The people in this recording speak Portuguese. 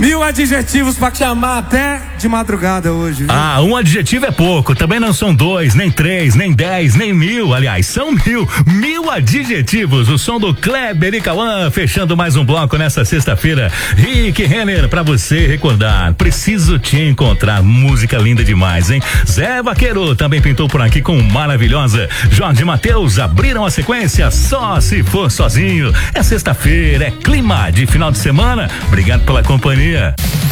1000 adjetivos pra chamar até de madrugada hoje, viu? Ah, um adjetivo é pouco, também não são 2, nem 3, nem 10, nem 1000, aliás, são 1000. 1000 adjetivos, o som do Kleber e Cauã, fechando mais um bloco nessa sexta-feira. Rick Renner, pra você recordar, preciso te encontrar, música linda demais, hein? Zé Vaqueiro também pintou por aqui com Maravilhosa. Jorge Mateus abriram a sequência, Só Se For Sozinho. É sexta-feira, é clima de final de semana. Obrigado pela companhia.